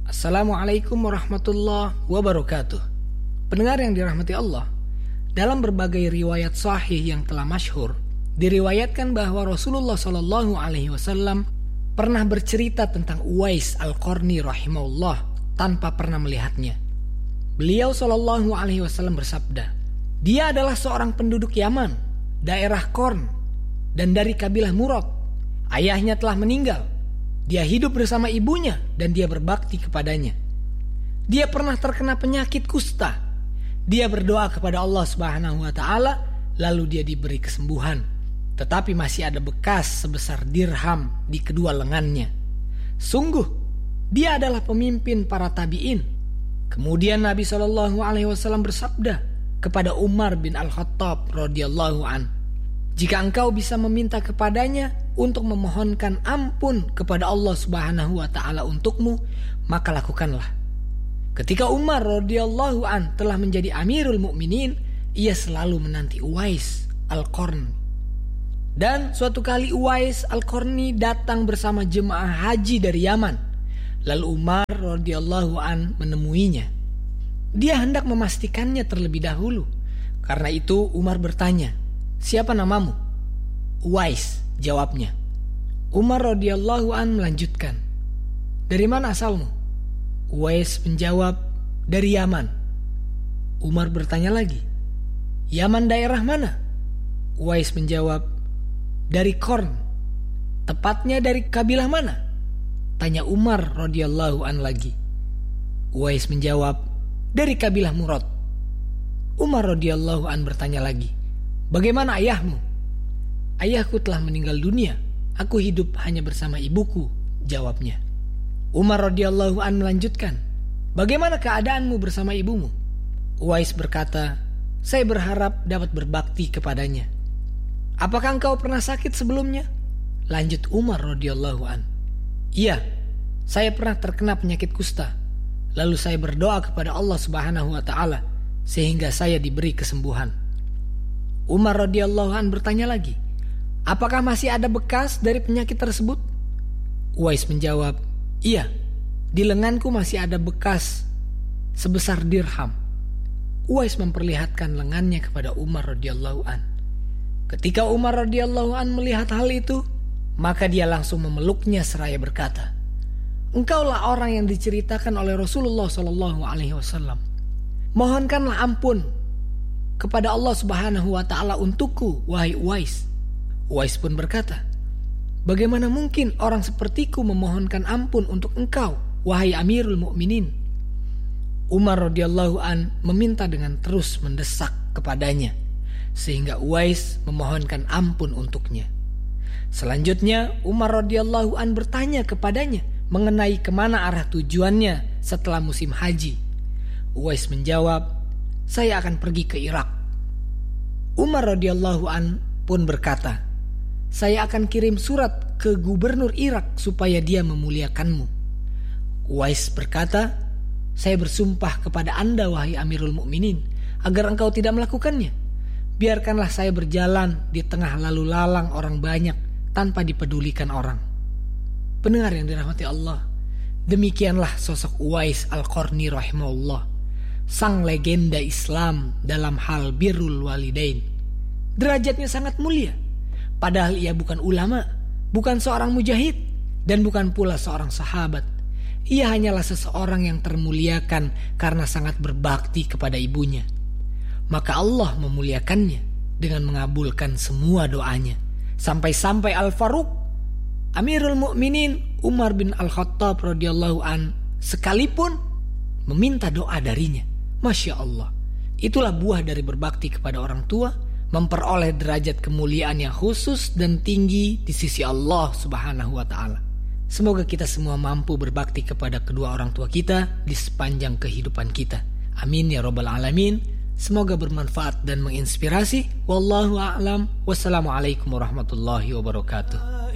Assalamualaikum warahmatullahi wabarakatuh. Pendengar yang dirahmati Allah, dalam berbagai riwayat sahih yang telah masyhur, diriwayatkan bahwa Rasulullah SAW pernah bercerita tentang Uwais Al-Qarni rahimahullah tanpa pernah melihatnya. Beliau SAW bersabda, dia adalah seorang penduduk Yaman, daerah Qarn, dan dari kabilah Murad. Ayahnya telah meninggal. Dia hidup bersama ibunya dan dia berbakti kepadanya. Dia pernah terkena penyakit kusta. Dia berdoa kepada Allah Subhanahu wa taala, lalu dia diberi kesembuhan. Tetapi masih ada bekas sebesar dirham di kedua lengannya. Sungguh, dia adalah pemimpin para tabi'in. Kemudian Nabi SAW bersabda kepada Umar bin Al-Khattab radhiyallahu an, jika engkau bisa meminta kepadanya untuk memohonkan ampun kepada Allah Subhanahu wa taala untukmu, maka lakukanlah. Ketika Umar radhiyallahu an telah menjadi Amirul Mukminin, ia selalu menanti Uwais Al-Qarni. Dan suatu kali Uwais Al-Qarni datang bersama jemaah haji dari Yaman. Lalu Umar radhiyallahu an menemuinya. Dia hendak memastikannya terlebih dahulu. Karena itu Umar bertanya, siapa namamu? Uwais, jawabnya. Umar radhiyallahu an melanjutkan, dari mana asalmu? Uwais menjawab, dari Yaman. Umar bertanya lagi, Yaman daerah mana? Uwais menjawab, dari Qarn. Tepatnya dari kabilah mana? Tanya Umar radhiyallahu an lagi. Uwais menjawab, dari kabilah Murad. Umar radhiyallahu an bertanya lagi, bagaimana ayahmu? Ayahku telah meninggal dunia. Aku hidup hanya bersama ibuku, jawabnya. Umar radhiyallahu an melanjutkan, bagaimana keadaanmu bersama ibumu? Uwais berkata, saya berharap dapat berbakti kepadanya. Apakah engkau pernah sakit sebelumnya? Lanjut Umar radhiyallahu an. Iya, saya pernah terkena penyakit kusta. Lalu saya berdoa kepada Allah Subhanahu wa taala sehingga saya diberi kesembuhan. Umar radhiyallahu an bertanya lagi, apakah masih ada bekas dari penyakit tersebut? Uwais menjawab, iya, di lenganku masih ada bekas sebesar dirham. Uwais memperlihatkan lengannya kepada Umar radhiyallahu an. Ketika Umar radhiyallahu an melihat hal itu, maka dia langsung memeluknya seraya berkata, engkaulah orang yang diceritakan oleh Rasulullah SAW. Mohonkanlah ampun kepada Allah Subhanahu wa taala untukku, wahai Uwais. Uwais pun berkata, bagaimana mungkin orang sepertiku memohonkan ampun untuk engkau, wahai Amirul Mukminin? Umar radhiyallahu an meminta dengan terus mendesak kepadanya sehingga Uwais memohonkan ampun untuknya. Selanjutnya Umar radhiyallahu an bertanya kepadanya mengenai kemana arah tujuannya setelah musim haji. Uwais menjawab, saya akan pergi ke Irak. Umar radhiyallahu an pun berkata, saya akan kirim surat ke gubernur Irak supaya dia memuliakanmu. Uwais berkata, saya bersumpah kepada Anda wahai Amirul Mukminin agar engkau tidak melakukannya. Biarkanlah saya berjalan di tengah lalu lalang orang banyak tanpa dipedulikan orang. Pendengar yang dirahmati Allah, demikianlah sosok Uwais Al-Qarni rahimahullah, sang legenda Islam dalam hal birrul walidain. Derajatnya sangat mulia, padahal ia bukan ulama, bukan seorang mujahid, dan bukan pula seorang sahabat. Ia hanyalah seseorang yang termuliakan karena sangat berbakti kepada ibunya. Maka Allah memuliakannya dengan mengabulkan semua doanya. Sampai-sampai Al-Faruq, Amirul Mukminin Umar bin Al-Khattab radhiyallahu an sekalipun meminta doa darinya. Masya Allah, itulah buah dari berbakti kepada orang tua, memperoleh derajat kemuliaan yang khusus dan tinggi di sisi Allah Subhanahu wa taala. Semoga kita semua mampu berbakti kepada kedua orang tua kita di sepanjang kehidupan kita. Amin ya rabbal alamin. Semoga bermanfaat dan menginspirasi. Wallahu a'lam. Wassalamualaikum warahmatullahi wabarakatuh.